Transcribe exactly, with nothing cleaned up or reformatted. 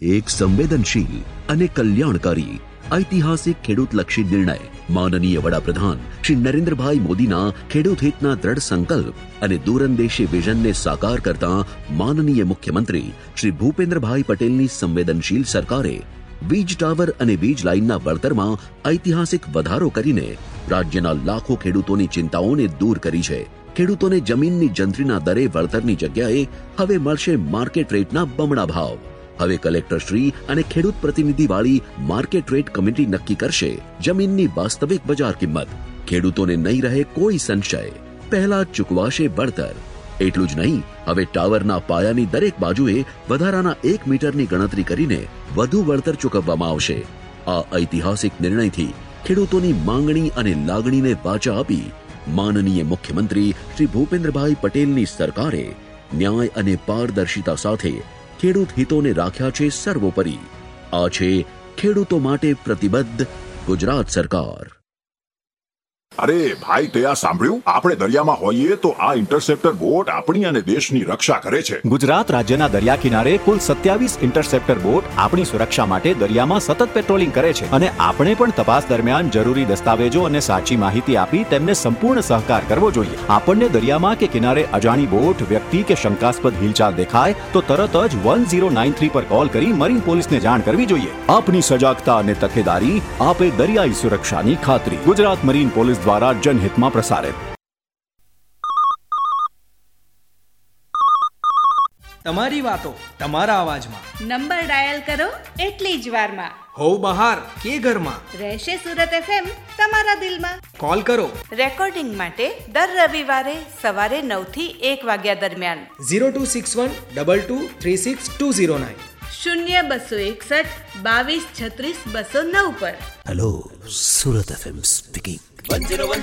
એક સંવેદનશીલ અને કલ્યાણકારી ઐતિહાસિક ખેડૂતલક્ષી નિર્ણય માનનીય વડાપ્રધાન શ્રી નરેન્દ્રભાઈ મોદીના ખેડૂત હિતના દ્રઢ સંકલ્પ અને દૂરંદેશી વિઝનને સાકાર કરતા માનનીય મુખ્યમંત્રી શ્રી ભૂપેન્દ્રભાઈ પટેલની સંવેદનશીલ સરકારે વીજ ટાવર અને વીજ લાઇનના વળતરમાં ઐતિહાસિક વધારો કરીને રાજ્યના લાખો ખેડૂતોની ચિંતાઓને દૂર કરી છે. ખેડૂતોને જમીનની જંત્રીના દરે વળતરની જગ્યાએ હવે મળશે માર્કેટ રેટના બમણા ભાવ. હવે કલેક્ટરશ્રી અને ખેડૂત પ્રતિનિધિ વાળી માર્કેટ રેટ કમિટી નક્કી કરશે જમીનની વાસ્તવિક બજાર કિંમત. ખેડૂતોને નહીં રહે કોઈ સંશય, પહેલા ચૂકવાશે વળતર. એટલું જ નહીં, હવે ટાવરના પાયાની દરેક બાજુએ વધારાના એક મીટરની ગણતરી કરીને વધુ વળતર ચૂકવવામાં આવશે. આ ઐતિહાસિક નિર્ણયથી ખેડૂતોની માંગણી અને લાગણીને વાચા આપી માનનીય મુખ્યમંત્રી શ્રી ભૂપેન્દ્રભાઈ પટેલની સરકારે ન્યાય અને પારદર્શિતા સાથે ખેડૂત હિતોને રાખ્યા છે સર્વોપરી. આ છે ખેડૂતો માટે પ્રતિબદ્ધ ગુજરાત સરકાર. અરે ભાઈ, તે આ સાંભળ્યું? આપણે દરિયામાં હોઈએ તો આ ઇન્ટરસેપ્ટર બોટ આપણી અને દેશની રક્ષા કરે છે. ગુજરાત રાજ્યના દરિયા કિનારે કુલ સત્યાવીસ ઇન્ટરસેપ્ટર બોટ આપણી સુરક્ષા માટે દરિયામાં સતત પેટ્રોલિંગ કરે છે અને આપણે પણ તપાસ દરમિયાન જરૂરી દસ્તાવેજો અને સાચી માહિતી આપી તેમને સંપૂર્ણ સહકાર કરવો જોઈએ. આપણને દરિયામાં કે કિનારે અજાણી બોટ, વ્યક્તિ કે શંકાસ્પદ હિલચાલ દેખાય તો તરત જ વન ઝીરો નાઇન થ્રી પર કોલ કરી મરીન પોલીસને જાણ કરવી જોઈએ. આપની સજાગતા અને તકેદારી આપે દરિયાઈ સુરક્ષાની ખાતરી. ગુજરાત મરીન પોલીસ દ્વારા જનહિતમાં પ્રસારિત. તમારી વાતો તમારા અવાજમાં. નંબર ડાયલ કરો એટલી જ વારમાં. હોવ બહાર કે ઘરમાં, રહેશે સુરત એફએમ તમારા દિલમાં. કોલ કરો રેકોર્ડિંગ માટે દર રવિવારે સવારે નવ થી એક વાગ્યા દરમિયાન. Zero two six one double two three six two zero nine શૂન્ય બસો એકસઠ બાવીસ છત્રીસ બસો નવ પર. Hello, Surat FM speaking.